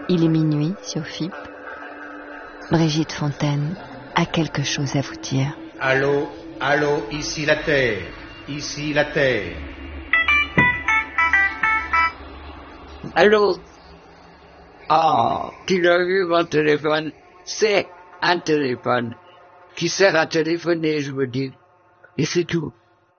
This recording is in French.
Il est minuit sur FIP. Brigitte Fontaine a quelque chose à vous dire. Allô, allô, ici la Terre, ici la Terre. Allô? Ah, tu l'as vu mon téléphone? C'est un téléphone qui sert à téléphoner, je veux dire. Et c'est tout.